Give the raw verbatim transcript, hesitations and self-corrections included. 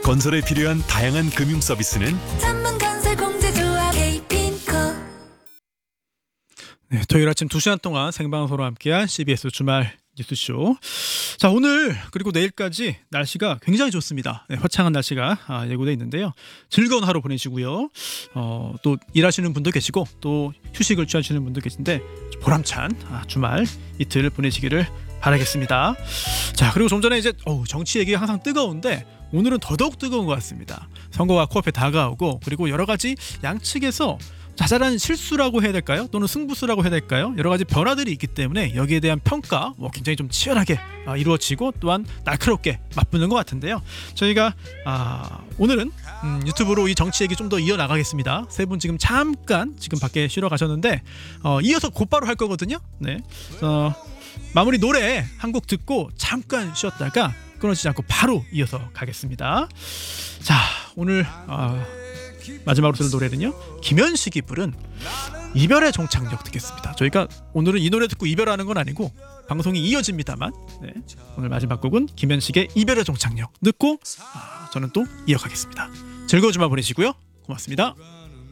건설에 필요한 다양한 금융 서비스는 전문건설공제조합 에이핀코. 네, 토요일 아침 두 시간 동안 생방송으로 함께한 씨비에스 주말 뉴스쇼. 자, 오늘 그리고 내일까지 날씨가 굉장히 좋습니다. 네, 화창한 날씨가 아, 예고되어 있는데요. 즐거운 하루 보내시고요. 어, 또 일하시는 분도 계시고 또 휴식을 취하시는 분도 계신데 보람찬 아, 주말 이틀 보내시기를 바라겠습니다. 자, 그리고 좀 전에 이제 어우, 정치 얘기가 항상 뜨거운데 오늘은 더더욱 뜨거운 것 같습니다. 선거가 코앞에 다가오고 그리고 여러 가지 양측에서 자잘한 실수라고 해야 될까요? 또는 승부수라고 해야 될까요? 여러 가지 변화들이 있기 때문에 여기에 대한 평가 뭐 굉장히 좀 치열하게 아, 이루어지고 또한 날카롭게 맞붙는 것 같은데요. 저희가 아, 오늘은 음, 유튜브로 이 정치 얘기 좀 더 이어나가겠습니다. 세 분 지금 잠깐 지금 밖에 쉬러 가셨는데 어, 이어서 곧바로 할 거거든요. 네, 어, 마무리 노래 한 곡 듣고 잠깐 쉬었다가 끊어지지 않고 바로 이어서 가겠습니다. 자, 오늘 어, 마지막으로 들을 노래는요, 김현식이 부른 이별의 종착역 듣겠습니다. 저희가 오늘은 이 노래 듣고 이별하는 건 아니고 방송이 이어집니다만 네, 오늘 마지막 곡은 김현식의 이별의 종착역 듣고 아, 저는 또 이어가겠습니다. 즐거운 주말 보내시고요. 고맙습니다.